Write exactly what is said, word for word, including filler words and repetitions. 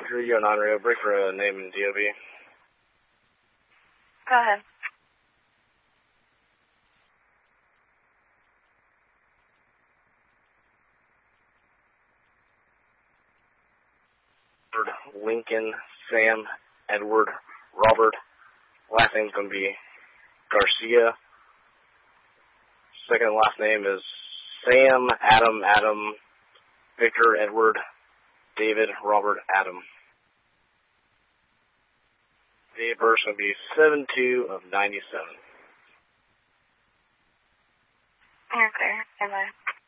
Drew, you're on radio. Break for a name and D O B. Go ahead. Lincoln, Sam, Edward, Robert. Last name's going to be Garcia. Second and last name is Sam, Adam, Adam, Victor, Edward, David, Robert, Adam. Date of birth is going to be seven two of ninety-seven. Okay, bye-bye.